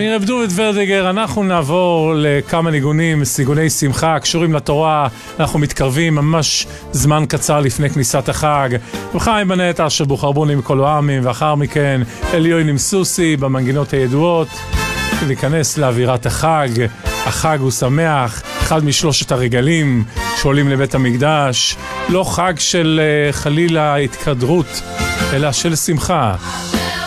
מערב דוד ורדיגר אנחנו נעבור לכמה ניגונים, סיגוני שמחה, קשורים לתורה. אנחנו מתקרבים ממש זמן קצר לפני כניסת החג. וחיים בנט, אשר בוחרבוני מכל העמים, ואחר מכן אליוי נמסוסי במנגינות הידועות. להיכנס לאווירת החג. החג הוא שמח, אחד משלושת הרגלים שעולים לבית המקדש. לא חג של חלילה התקדרות, אלא של שמחה.